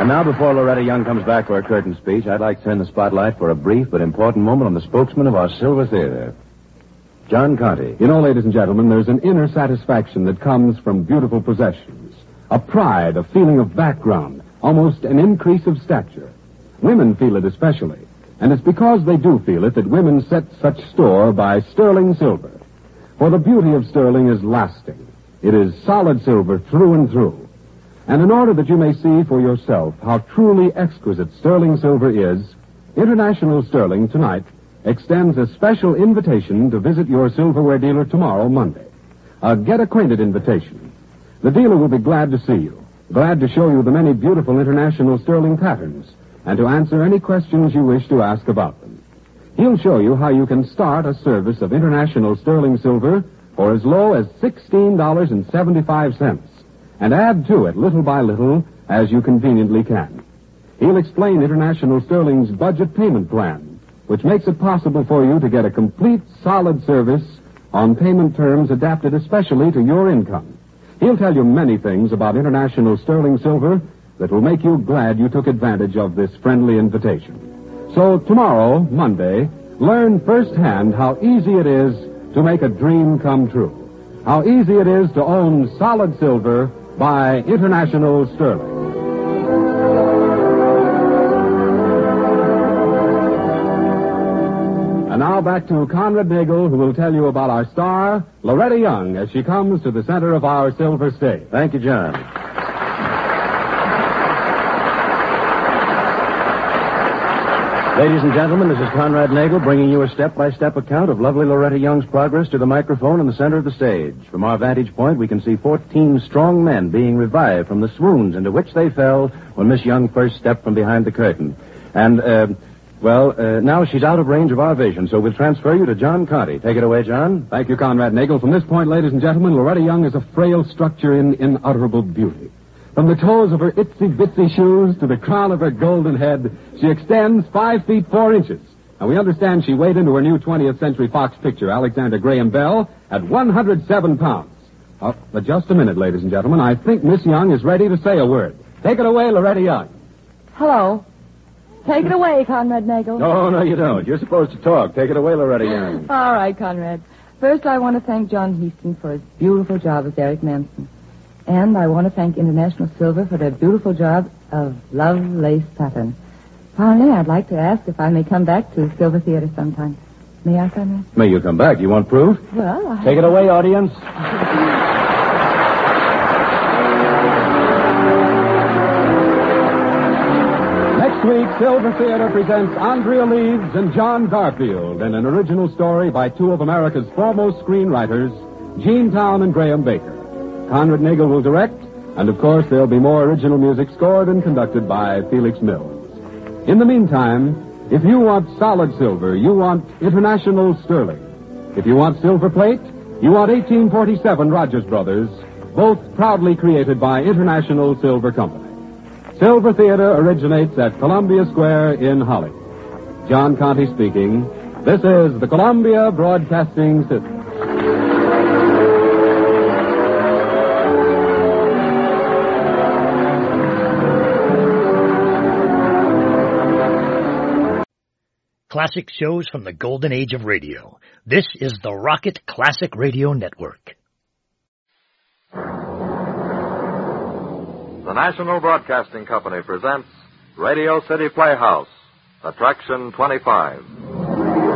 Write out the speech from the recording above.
And now, before Loretta Young comes back for her curtain speech, I'd like to turn the spotlight for a brief but important moment on the spokesman of our Silver Theater, John Conte. You know, ladies and gentlemen, there's an inner satisfaction that comes from beautiful possessions. A pride, a feeling of background, almost an increase of stature. Women feel it especially. And it's because they do feel it that women set such store by sterling silver. For the beauty of sterling is lasting. It is solid silver through and through. And in order that you may see for yourself how truly exquisite sterling silver is, International Sterling tonight extends a special invitation to visit your silverware dealer tomorrow, Monday. A get-acquainted invitation. The dealer will be glad to see you, glad to show you the many beautiful International Sterling patterns, and to answer any questions you wish to ask about them. He'll show you how you can start a service of International Sterling silver for as low as $16.75, and add to it little by little as you conveniently can. He'll explain International Sterling's budget payment plan, which makes it possible for you to get a complete, solid service on payment terms adapted especially to your income. He'll tell you many things about International Sterling silver that will make you glad you took advantage of this friendly invitation. So tomorrow, Monday, learn firsthand how easy it is to make a dream come true. How easy it is to own solid silver by International Sterling. And now back to Conrad Nagel, who will tell you about our star, Loretta Young, as she comes to the center of our silver stage. Thank you, John. Ladies and gentlemen, this is Conrad Nagel bringing you a step-by-step account of lovely Loretta Young's progress to the microphone in the center of the stage. From our vantage point, we can see 14 strong men being revived from the swoons into which they fell when Miss Young first stepped from behind the curtain. And, now she's out of range of our vision, so we'll transfer you to John Conte. Take it away, John. Thank you, Conrad Nagel. From this point, ladies and gentlemen, Loretta Young is a frail structure in unutterable beauty. From the toes of her itsy-bitsy shoes to the crown of her golden head, she extends 5 feet 4 inches. And we understand she weighed into her new 20th Century Fox picture, Alexander Graham Bell, at 107 pounds. But just a minute, ladies and gentlemen. I think Miss Young is ready to say a word. Take it away, Loretta Young. Hello. Take it away, Conrad Nagel. No, you don't. You're supposed to talk. Take it away, Loretta Young. All right, Conrad. First, I want to thank John Heaston for his beautiful job as Eric Manson. And I want to thank International Silver for their beautiful job of love lace satin. Finally, I'd like to ask if I may come back to the Silver Theater sometime. May I, Conrad? May you come back? You want proof? Well, Take it away, audience. Next week, Silver Theater presents Andrea Leeds and John Garfield in an original story by two of America's foremost screenwriters, Gene Town and Graham Baker. Conrad Nagel will direct, and of course there'll be more original music scored and conducted by Felix Mills. In the meantime, if you want solid silver, you want International Sterling. If you want silver plate, you want 1847 Rogers Brothers, both proudly created by International Silver Company. Silver Theater originates at Columbia Square in Hollywood. John Conte speaking. This is the Columbia Broadcasting System. Classic shows from the golden age of radio. This is the Rocket Classic Radio Network. The National Broadcasting Company presents Radio City Playhouse, Attraction 25.